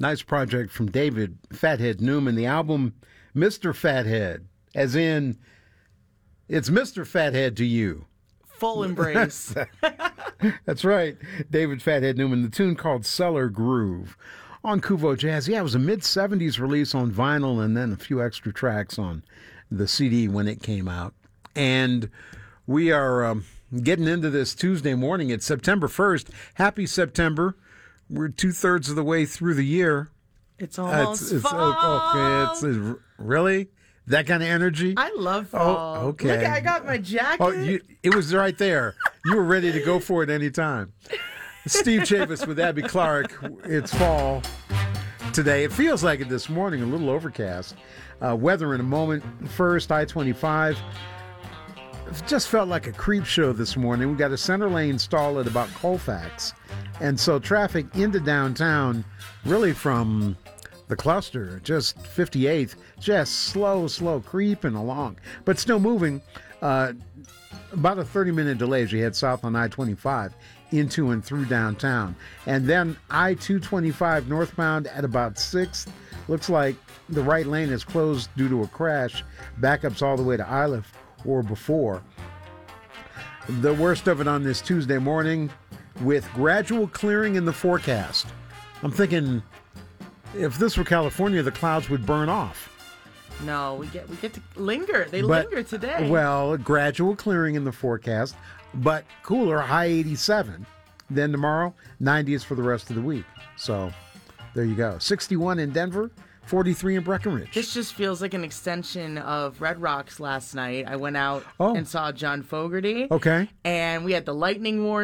Nice project from David Fathead Newman. The album Mr. Fathead, as in, it's Mr. Fathead to you. Full embrace. That's right. David Fathead Newman. The tune called Cellar Groove on Kuvo Jazz. Yeah, it was a mid-'70s release on vinyl and then a few extra tracks on the CD when it came out. And we are getting into this Tuesday morning. It's September 1st. Happy September. We're 2/3 of the way through the year. It's almost fall. Really? That kind of energy? I love fall. Oh, okay. Look, I got my jacket. Oh, it was right there. You were ready to go for it any time. Steve Chavis with Abby Clark. It's fall today. It feels like it this morning, a little overcast. Weather in a moment. First, I-25. It just felt like a creep show this morning. We got a center lane stall at about Colfax. And so traffic into downtown, really from the cluster, just 58th, just slow creeping along. But still moving. About a 30-minute delay as you head south on I-25 into and through downtown. And then I-225 northbound at about 6th. Looks like the right lane is closed due to a crash. Backups all the way to Iliff or before. The worst of it on this Tuesday morning with gradual clearing in the forecast. I'm thinking if this were California, the clouds would burn off. No, we get to linger. They linger today. Well, gradual clearing in the forecast, but cooler, high 87. Then tomorrow, 90s for the rest of the week. So there you go. 61 in Denver, 43 in Breckenridge. This just feels like an extension of Red Rocks last night. I went out and saw John Fogerty. Okay. And we had the lightning warning.